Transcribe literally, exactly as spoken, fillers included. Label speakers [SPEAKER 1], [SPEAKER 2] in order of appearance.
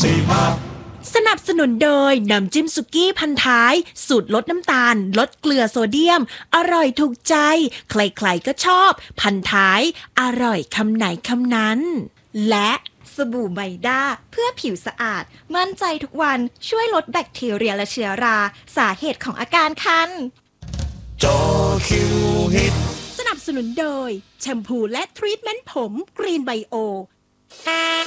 [SPEAKER 1] สี่ห้า
[SPEAKER 2] สนับสนุนโดยน้ำจิ้มสุกี้พันท้ายสูตรลดน้ำตาลลดเกลือโซเดียมอร่อยถูกใจใครๆก็ชอบพันท้ายอร่อยคำไหนคำนั้นและ
[SPEAKER 3] สบู่ไมด้าเพื่อผิวสะอาดมั่นใจทุกวันช่วยลดแบคทีเรียและเชื้อราสาเหตุของอาการคัน
[SPEAKER 1] จอคิวฮิต
[SPEAKER 2] สนับสนุนโดยแชมพูและทรีทเมนต์ผมกรีนไบโอ